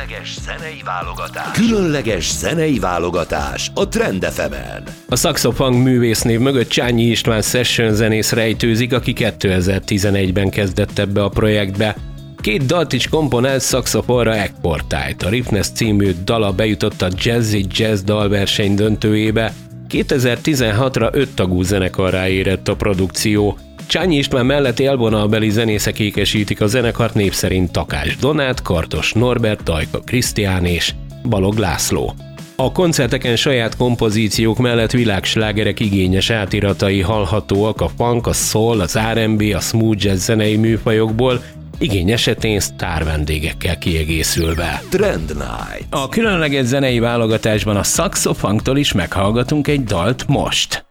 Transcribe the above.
Különleges zenei válogatás a Trend FM-en. A Saxofunk művésznév mögött Csányi István session zenész rejtőzik, aki 2011-ben kezdett ebbe a projektbe. 2 dalt is komponált szaxofonra ekportált. A Riffness című dala bejutott a Jazzy Jazz dalverseny döntőjébe. 2016-ra 5 tagú zenekarrá érett a produkció. Csányi István mellett élvonalbeli zenészek ékesítik a zenekart, név szerint Takács Donát, Kardos Norbert, Tajka Krisztián és Balog László. A koncerteken saját kompozíciók mellett világslágerek igényes átiratai hallhatóak a funk, a soul, az R&B, a smooth jazz zenei műfajokból, igény esetén sztár vendégekkel kiegészülve. Trend Night. A különleges zenei válogatásban a Saxofunktól is meghallgatunk egy dalt most.